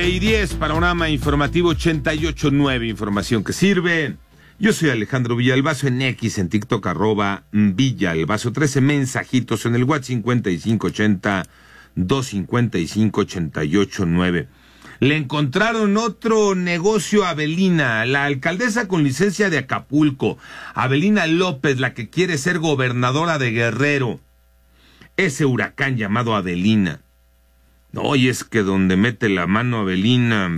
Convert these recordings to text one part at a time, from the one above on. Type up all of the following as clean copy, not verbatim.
9:10, panorama informativo 88.9, información que sirve. Yo soy Alejandro Villalbazo en X, en TikTok, @Villalbazo, 13 mensajitos en el WhatsApp 5580-255-889. Le encontraron otro negocio a Avelina, la alcaldesa con licencia de Acapulco, Avelina López, la que quiere ser gobernadora de Guerrero. Ese huracán llamado Avelina. No, y es que donde mete la mano Avelina,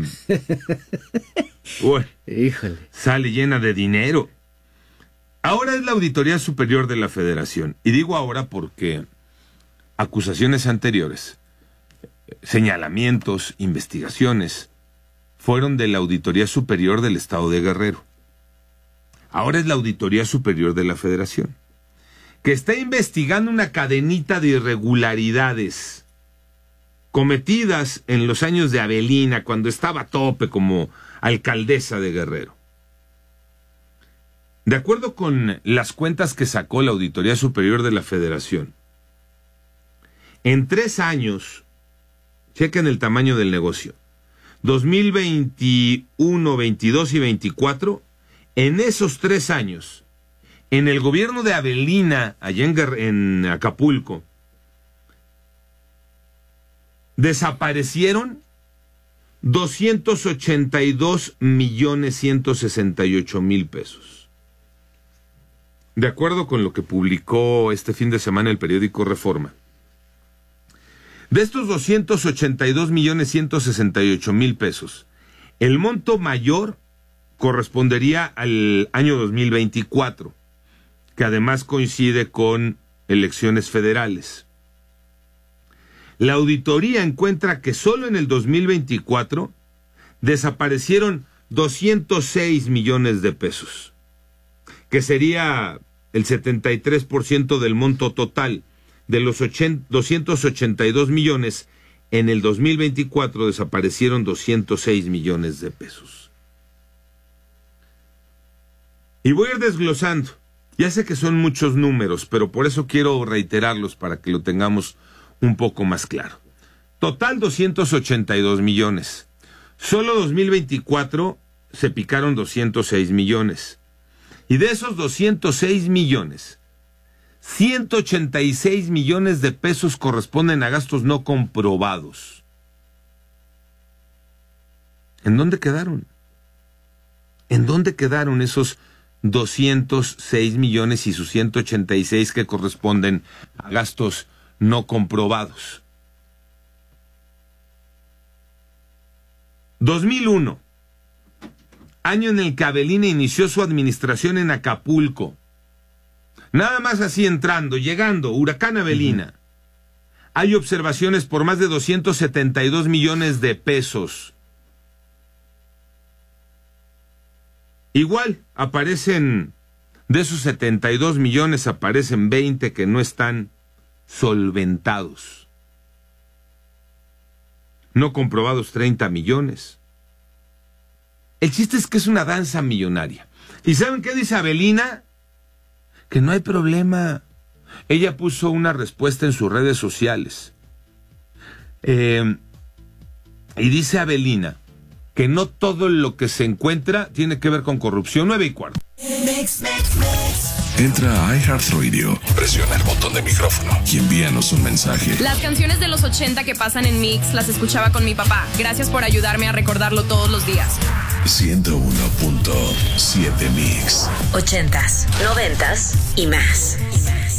híjole, sale llena de dinero. Ahora es la Auditoría Superior de la Federación. Y digo ahora porque acusaciones anteriores, señalamientos, investigaciones, fueron de la Auditoría Superior del Estado de Guerrero. Ahora es la Auditoría Superior de la Federación, que está investigando una cadenita de irregularidades cometidas en los años de Avelina, cuando estaba a tope como alcaldesa de Guerrero. De acuerdo con las cuentas que sacó la Auditoría Superior de la Federación, en 3 años, chequen el tamaño del negocio, 2021, 22 y 24, en esos 3 años, en el gobierno de Avelina, allá en Acapulco, desaparecieron 282,168,000 pesos. De acuerdo con lo que publicó este fin de semana el periódico Reforma, de estos 282,168,000 pesos, el monto mayor correspondería al año 2024, que además coincide con elecciones federales. La auditoría encuentra que solo en el 2024 desaparecieron 206 millones de pesos, que sería el 73% del monto total. De los 282 millones, en el 2024 desaparecieron 206 millones de pesos. Y voy a ir desglosando. Ya sé que son muchos números, pero por eso quiero reiterarlos para que lo tengamos un poco más claro. Total 282 millones. Solo 2024 se picaron 206 millones. Y de esos 206 millones, 186 millones de pesos corresponden a gastos no comprobados. ¿En dónde quedaron? ¿En dónde quedaron esos 206 millones y sus 186 que corresponden a gastos no comprobados? 2001, año en el que Avelina inició su administración en Acapulco. Nada más así entrando, llegando, huracán Avelina. Hay observaciones por más de 272 millones de pesos. Igual, aparecen, de esos 72 millones, aparecen 20 que no están solventados. No comprobados 30 millones. El chiste es que es una danza millonaria. ¿Y saben qué dice Avelina? Que no hay problema. Ella puso una respuesta en sus redes sociales. Y dice Avelina que no todo lo que se encuentra tiene que ver con corrupción. 9:15. Entra a iHeartRadio, presiona el botón de micrófono y envíanos un mensaje. Las canciones de los 80 que pasan en Mix las escuchaba con mi papá. Gracias por ayudarme a recordarlo todos los días. 101.7 Mix. 80s, 90s y más.